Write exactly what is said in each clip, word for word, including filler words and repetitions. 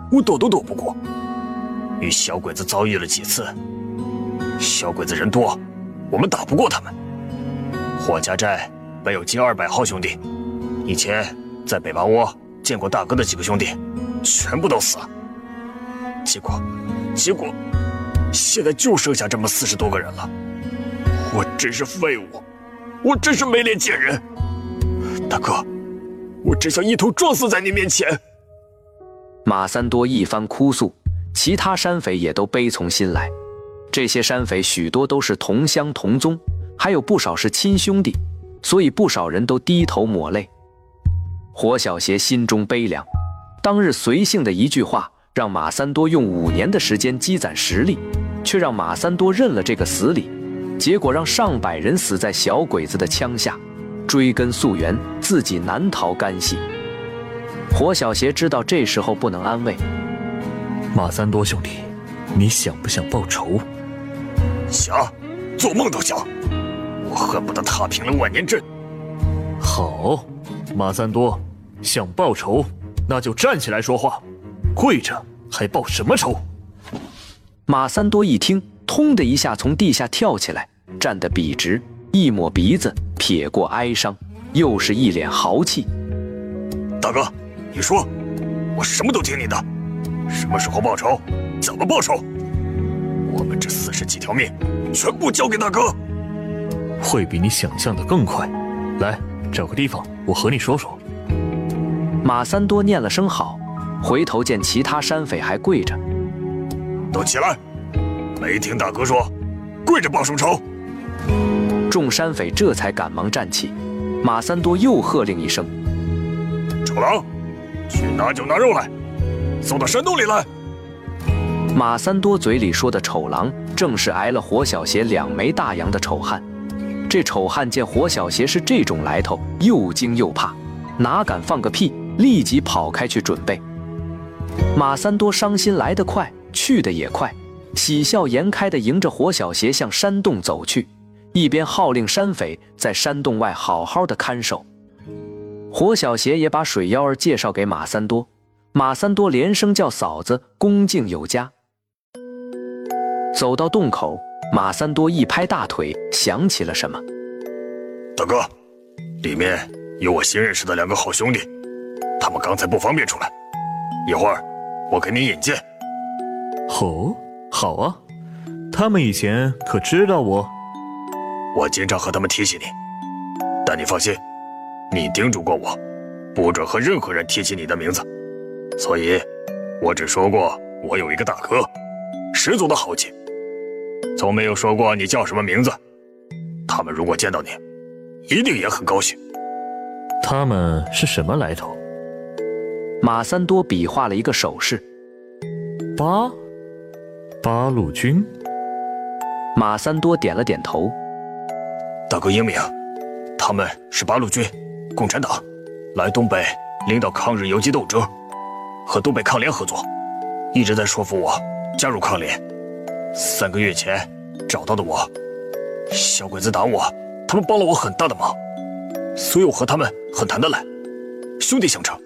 我躲都躲不过。与小鬼子遭遇了几次，小鬼子人多，我们打不过他们。霍家寨本有近二百号兄弟，以前在北八窝见过大哥的几个兄弟，全部都死了。结果，结果，现在就剩下这么四十多个人了。我真是废物，我真是没脸见人。大哥，我只想一头撞死在你面前。 马三多一番哭诉，其他山匪也都悲从心来。这些山匪许多都是同乡同宗，还有不少是亲兄弟，所以不少人都低头抹泪。火小邪心中悲凉，当日随性的一句话，让马三多用五年的时间积攒实力，却让马三多认了这个死理，结果让上百人死在小鬼子的枪下。追根溯源，自己难逃干系。火小邪知道这时候不能安慰。 马三多兄弟，你想不想报仇？ 想，做梦都想。我恨不得踏平了万年阵。 好，马三多，想报仇，那就站起来说话，跪着还报什么仇？ 马三多一听，通的一下从地下跳起来，站得笔直，一抹鼻子，撇过哀伤，又是一脸豪气。 大哥，你说，我什么都听你的。什么时候报仇？怎么报仇？我们这四十几条命，全部交给大哥。 会比你想象的更快。来，找个地方，我和你说说。 马三多念了声好，回头见其他山匪还跪着。 都起来！没听大哥说，跪着报什么仇？ 众山匪这才赶忙站起。马三多又喝令一声：“ 丑郎，去拿酒拿肉来，送到山洞里来。” 马三多嘴里说的丑郎，正是挨了火小邪两枚大洋的丑汉。这丑汉见火小邪是这种来头，又惊又怕，哪敢放个屁，立即跑开去准备。马三多伤心来得快，去得也快，喜笑颜开地迎着火小邪向山洞走去，一边号令山匪在山洞外好好的看守。火小邪也把水妖儿介绍给马三多，马三多连声叫嫂子，恭敬有加。走到洞口，马三多一拍大腿，想起了什么。 大哥，里面有我新认识的两个好兄弟，他们刚才不方便出来，一会儿我给你引荐。 哦，好啊，他们以前可知道我？ 我经常和他们提起你，但你放心，你叮嘱过我，不准和任何人提起你的名字，所以我只说过我有一个大哥，十足的豪气，从没有说过你叫什么名字。他们如果见到你，一定也很高兴。 他们是什么来头？ 马三多比划了一个手势。 八八路军。 马三多点了点头。 大哥英明，他们是八路军，共产党，来东北领导抗日游击斗争，和东北抗联合作，一直在说服我加入抗联。三个月前找到的我，小鬼子打我，他们帮了我很大的忙，所以我和他们很谈得来，兄弟相称。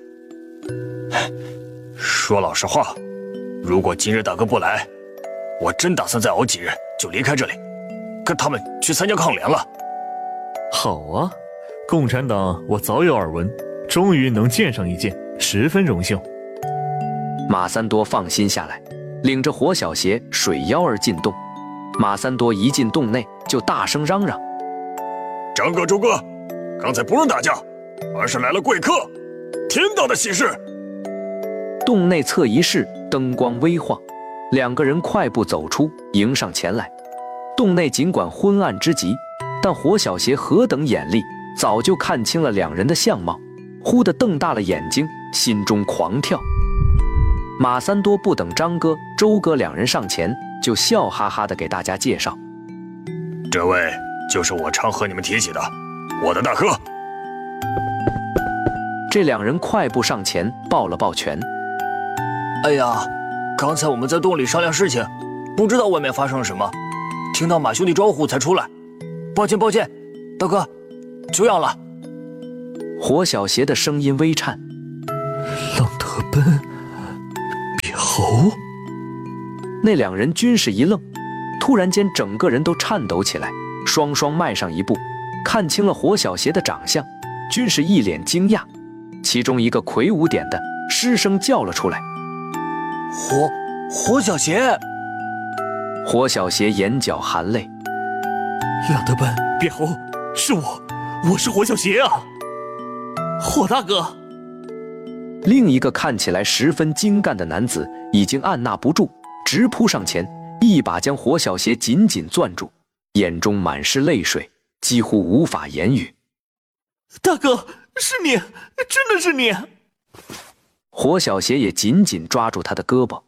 说老实话，如果今日大哥不来，我真打算再熬几日就离开这里，跟他们去参加抗联了。 好啊，共产党我早有耳闻，终于能见上一见，十分荣幸。 马三多放心下来，领着火小邪、水妖儿进洞。马三多一进洞内就大声嚷嚷：“ 张哥、周哥，刚才不是打架，而是来了贵客，天大的喜事！” 洞内侧一室，灯光微晃，两个人快步走出，迎上前来。洞内尽管昏暗之极，但火小邪何等眼力，早就看清了两人的相貌，忽地瞪大了眼睛，心中狂跳。马三多不等张哥、周哥两人上前，就笑哈哈地给大家介绍：“ 这位就是我常和你们提起的我的大哥。” 这两人快步上前抱了抱拳：“ 哎呀，刚才我们在洞里商量事情，不知道外面发生了什么，听到马兄弟招呼才出来，抱歉抱歉，大哥，久仰了。” 火小邪的声音微颤：“ 浪得奔，别侯。 那两人均是一愣，突然间整个人都颤抖起来，双双迈上一步，看清了火小邪的长相，均是一脸惊讶。其中一个魁梧点的失声叫了出来：“ 火火小邪！” 火小邪眼角含泪：“ 浪德奔，别侯，是我，我是火小邪啊！火大哥！” 另一个看起来十分精干的男子已经按捺不住，直扑上前，一把将火小邪紧紧攥住，眼中满是泪水，几乎无法言语。 “大哥，是你，真的是你！” 火小邪也紧紧抓住他的胳膊。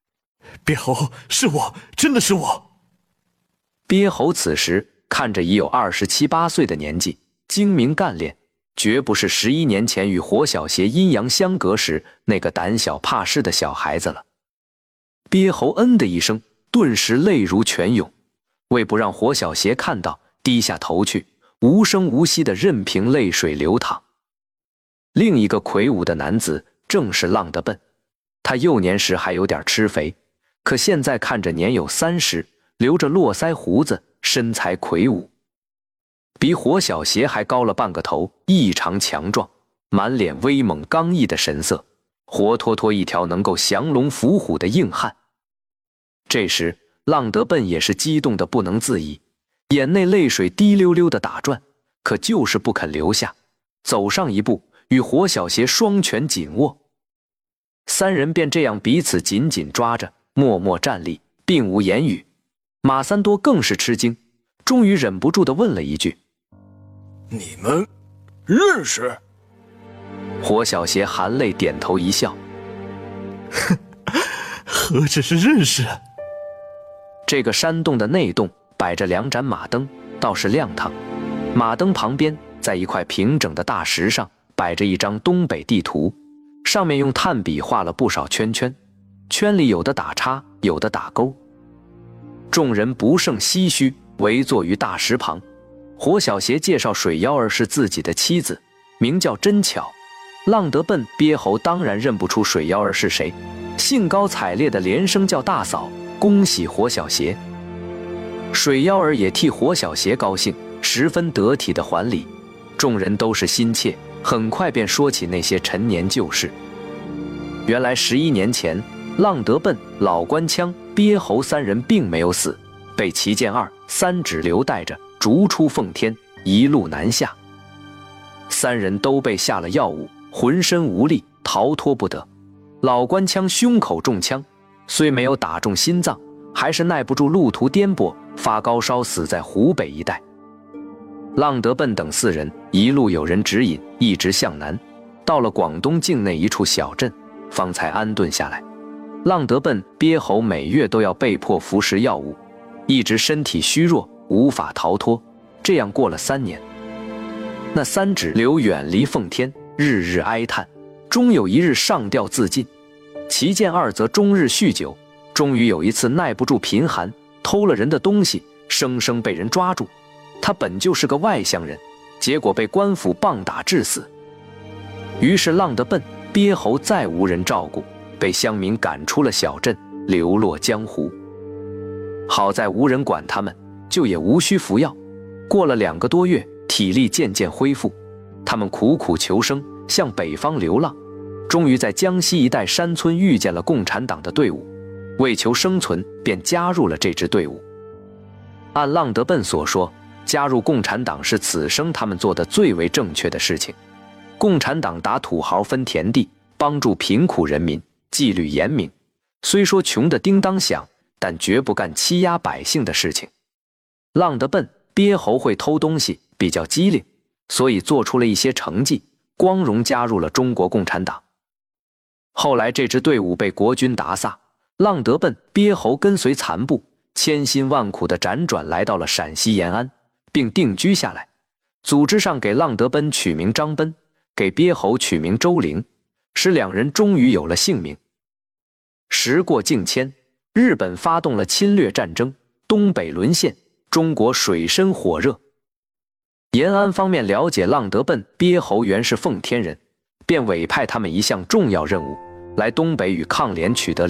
“别侯，是我，真的是我。” 鳖侯此时看着已有二十七八岁的年纪，精明干练，绝不是十一年前与火小邪阴阳相隔时那个胆小怕事的小孩子了。鳖侯嗯的一声，顿时泪如泉涌，为不让火小邪看到，低下头去，无声无息地任凭泪水流淌。另一个魁梧的男子正是浪德奔，他幼年时还有点吃肥，可现在看着年有三十，留着络腮胡子，身材魁梧，比火小邪还高了半个头，异常强壮，满脸威猛刚毅的神色，活脱脱一条能够降龙伏虎的硬汉。这时浪德奔也是激动得不能自已，眼内泪水滴溜溜地打转，可就是不肯流下，走上一步，与火小邪双拳紧握。三人便这样彼此紧紧抓着，默默站立，并无言语。马三多更是吃惊，终于忍不住地问了一句：“ 你们认识？” 火小邪含泪点头一笑：“ 哼，何止是认识。” 这个山洞的内洞摆着两盏马灯，倒是亮堂。马灯旁边，在一块平整的大石上，摆着一张东北地图，上面用炭笔画了不少圈圈，圈里有的打叉，有的打勾。众人不胜唏嘘，围坐于大石旁。火小邪介绍水妖儿是自己的妻子，名叫真巧。浪德奔、鳖侯当然认不出水妖儿是谁，兴高采烈地连声叫大嫂，恭喜火小邪。水妖儿也替火小邪高兴，十分得体地还礼。众人都是心切，很快便说起那些陈年旧事。原来十一年前，浪德奔、老官腔、鳖侯三人并没有死，被齐剑二、三指流带着逐出奉天，一路南下。三人都被下了药物，浑身无力，逃脱不得。老官腔胸口中枪，虽没有打中心脏，还是耐不住路途颠簸，发高烧死在湖北一带。浪德奔等四人一路有人指引，一直向南，到了广东境内一处小镇，方才安顿下来。浪德奔、鳖侯每月都要被迫服食药物，一直身体虚弱，无法逃脱。这样过了三年，那三指流远离奉天，日日哀叹，终有一日上吊自尽。齐剑二则终日酗酒，终于有一次耐不住贫寒，偷了人的东西，生生被人抓住。他本就是个外乡人，结果被官府棒打致死。于是浪德奔、鳖侯再无人照顾，被乡民赶出了小镇，流落江湖。好在无人管他们，就也无需服药。过了两个多月，体力渐渐恢复，他们苦苦求生，向北方流浪，终于在江西一带山村遇见了共产党的队伍，为求生存，便加入了这支队伍。按浪德奔所说，加入共产党是此生他们做的最为正确的事情。共产党打土豪分田地，帮助贫苦人民，纪律严明，虽说穷得叮当响，但绝不干欺压百姓的事情。浪德奔、鳖侯会偷东西，比较机灵，所以做出了一些成绩，光荣加入了中国共产党。后来这支队伍被国军打散，浪德奔、鳖侯跟随残部，千辛万苦地辗转来到了陕西延安，并定居下来。组织上给浪德奔取名张奔，给鳖侯取名周陵，使两人终于有了姓名。时过境迁，日本发动了侵略战争，东北沦陷，中国水深火热。延安方面了解浪德奔、鳖侯原是奉天人，便委派他们一项重要任务，来东北与抗联取得